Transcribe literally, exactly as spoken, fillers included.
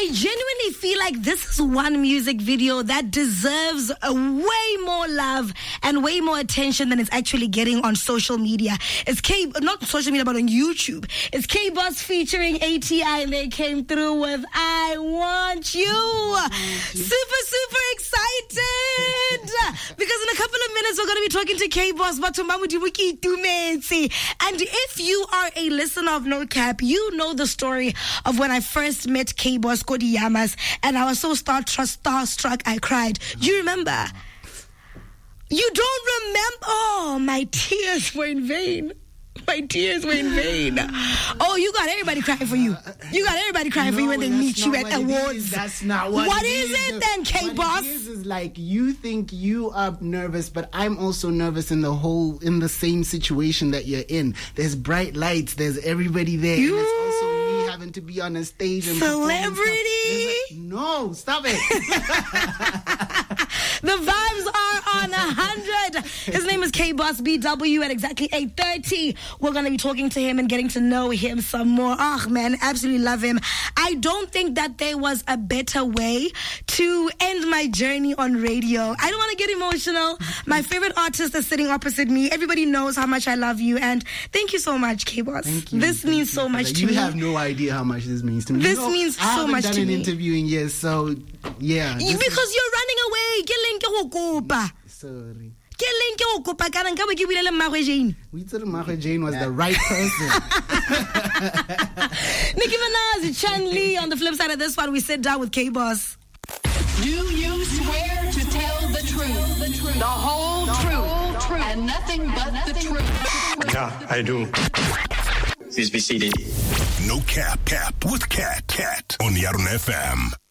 genuinely feel like this is one music video that deserves a way more love and way more attention than it's actually getting on social media. It's K, not social media, but on YouTube. It's K-Boss featuring A T I, and they came through with I Want You. Super, super excited because in a couple of minutes we're going to be talking to K-Boss. And if you are a listener of No Cap, you know the story of when I first met K-Boss Kodi Yamas, and I was so star- starstruck I cried. Do you remember? You don't remember? Oh, my tears were in vain. My tears were in vain. Oh, you got everybody crying for you. You got everybody crying no, for you when they meet you at awards. That's not what, what it is. What is it then, K-Boss? What it is is like you think you are nervous, but I'm also nervous in the whole, in the same situation that you're in. There's bright lights. There's everybody there. You... And it's also me having to be on a stage and celebrity. Like, no, stop it. The vibes are on a hundred. His name is K-Boss B W. At exactly eight thirty, we're going to be talking to him and getting to know him some more. Oh, man, absolutely love him. I don't think that there was a better way to end my journey on radio. I don't want to get emotional. My favorite artist is sitting opposite me. Everybody knows how much I love you. And thank you so much, K-Boss. Thank you. This thank means you. so much like, to you me. You have no idea how much this means to me. This you know, means I so much to me. I haven't done an interview in years, so yeah. Because you're running away. Sorry. We thought Mahwe Jane was the right person. Nicki Minaj, Chan Lee. On the flip side of this one, we sit down with K-Boss. Do you swear to tell the truth, the, truth, the whole the truth, whole truth, and nothing but nothing the truth? Yeah, I do. Please be seated. No Cap, Cap with Cat, Cat on Yarn F M.